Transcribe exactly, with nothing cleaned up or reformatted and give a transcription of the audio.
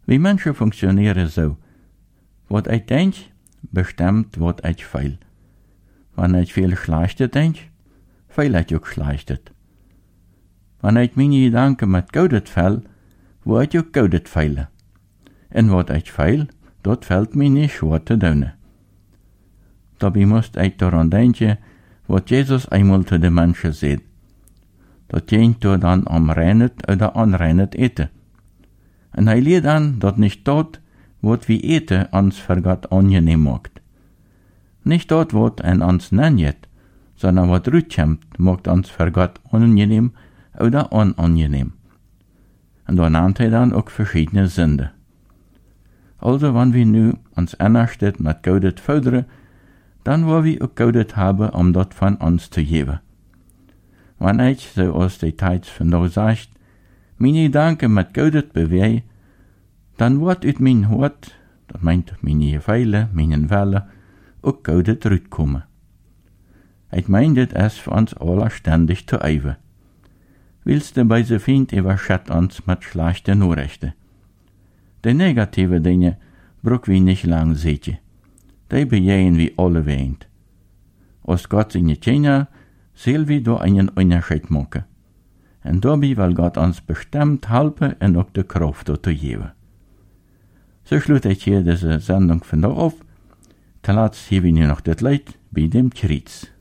Wie mensen functioneren zo. Wat ik denk, bestemt wat ik veel. Wanneer ik veel slechte denk, veel ik ook slechte. Wanneer ik mijn gedanken met godet vel, word ik ook godet velen. En wat ik veel, dat valt mij niet schwer te doen. Daarbij moest ik eraan denken wat Jezus eenmaal te de mensen zei. Dat je door dan omreinet of onreinet eten. En hij leert dan dat niet dat wat we eten ons voor God aangeneem maakt. Niet dat wat en ons nenjet, sondern wat uitkomt maakt ons voor God aangeneem of onaangeneem. En daar naamt hij dan ook verschillende zinden. Also, wanneer we nu ons aanstet met godet voederen, dan wil we ook godet hebben om dat van ons te geven. Wanneer ik, zoals de tijd vandaag zegt, mijn gedanken met godet beweeg, dan wordt uit mijn hart, dat meint mijn geveilen, mijn wellen, ook godet uitkomen. Ik meen dit is voor ons allen ständig te even. Wilst de bij ze vriend overschat ons met slechte nachrichten. De negatieve dingen brok we niet lang zitten. Die bejeien we alle weend. Als God zijn tjener, zal we door een onderscheid maken. En daarbij wil God ons bestemd helpen en ook de kracht door te geven. Zo sluit ik hier deze zending vandaag af. Ten laatste hebben we nu nog dit lied bij dem kriets.